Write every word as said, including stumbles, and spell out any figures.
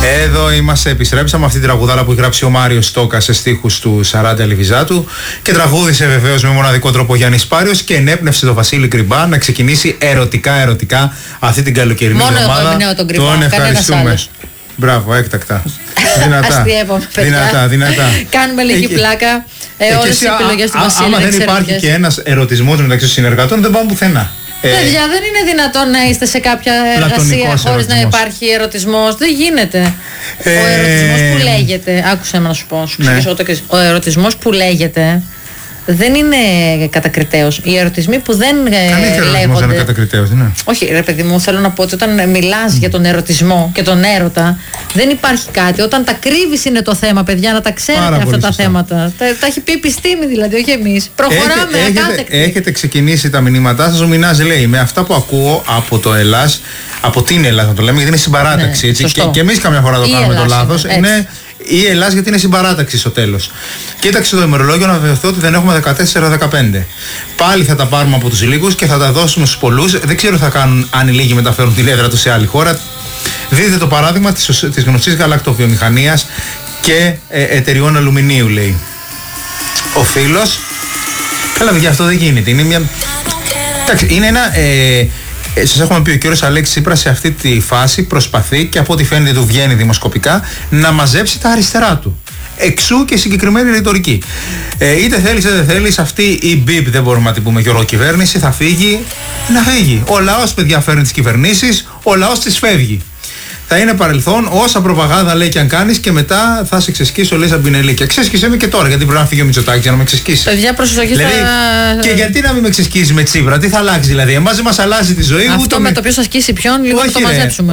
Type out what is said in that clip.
Εδώ είμαστε, επιστρέψαμε αυτή την τραγουδάρα που έχει γράψει ο Μάριος Στόκας σε στίχους του Σαράντα Λιβιζάτου και τραγούδισε βεβαίως με μοναδικό τρόπο ο Γιάννης Πάριος και ενέπνευσε τον Βασίλη Κρυμπά να ξεκινήσει ερωτικά ερωτικά αυτή την καλοκαιρινή εβδομάδα. Μόνο εγώ τον Κρυμπά, τον ευχαριστούμε. Μπράβο, έκτακτα. Δυνατά. δυνατά, δυνατά. Κάνουμε λίγη πλάκα. Ε, όλες τις επιλογές του Βασίλη. Άμα δεν υπάρχει και ένας ερωτισμός μεταξύ των συνεργατών, δεν πάμε πουθενά. Παιδιά, δεν είναι δυνατόν να είστε σε κάποια εργασία χωρίς να υπάρχει ερωτισμός. Δεν γίνεται. Ε... Ο ερωτισμός που λέγεται. Άκουσα να σου πω. Σου ναι. Ο ερωτισμός που λέγεται δεν είναι κατακριτέος. Οι ερωτισμοί που δεν Κανείς λέγονται. Δεν είναι κατακριτέος, ναι. Όχι, ρε παιδί μου, θέλω να πω ότι όταν μιλάς mm. για τον ερωτισμό και τον έρωτα, δεν υπάρχει κάτι. Όταν τα κρύβεις είναι το θέμα, παιδιά, να τα ξέρετε Πάρα αυτά τα σωστά. θέματα. Τα, τα έχει πει η επιστήμη δηλαδή, όχι εμείς. Προχωράμε ακάτεκτη. Έχετε ξεκινήσει τα μηνύματά σας. Ο Μινάς λέει: με αυτά που ακούω από το Ελλάς, από την Ελλάδα, να το λέμε, γιατί είναι συμπαράταξη. Ναι, έτσι, και, και εμείς καμιά φορά το κάνουμε το λάθος. Είναι η Ελλάς γιατί είναι συμπαράταξη στο τέλος. Κοίταξε το ημερολόγιο να βεβαιωθώ ότι δεν έχουμε δεκατέσσερα δεκαπέντε. Πάλι θα τα πάρουμε από τους λίγους και θα τα δώσουμε στους πολλούς. Δεν ξέρω τι θα κάνουν αν οι λίγοι μεταφέρουν τη έδρα τους σε άλλη χώρα. Δείτε το παράδειγμα της, της γνωστής γαλακτοβιομηχανίας και ε, εταιριών αλουμινίου, λέει ο φίλος. Καλά, παιδιά, αυτό δεν γίνεται. Είναι μια. Εντάξει, είναι ένα. Ε, Σας έχουμε πει, ο κύριος Αλέξης Τσίπρας σε αυτή τη φάση προσπαθεί και από ό,τι φαίνεται του βγαίνει δημοσκοπικά να μαζέψει τα αριστερά του. Εξού και συγκεκριμένη ρητορική. Ε, είτε θέλεις είτε δεν θέλεις, αυτή η μπιπ, δεν μπορούμε να την πούμε Γιώργο, κυβέρνηση θα φύγει, να φύγει. Ο λαός, παιδιά, φέρνει τις κυβερνήσεις, ο λαός τις φεύγει. Θα είναι παρελθόν, όσα προπαγάνδα λέει και αν κάνεις και μετά θα σε ξεσκίσω, λέει Σαμπινελή. Και ξέσκισε με και τώρα, γιατί πρέπει να φύγει ο Μητσοτάκης για να με ξεσκίσει. Παιδιά, προσοχή δηλαδή, θα... Και γιατί να μην με ξεσκίσει με Τσίπρα, τι θα αλλάξει δηλαδή. Εμάς δεν μας αλλάζει τη ζωή. Αυτό με το ποιος θα σκίσει ποιον, λίγο να το μαζέψουμε.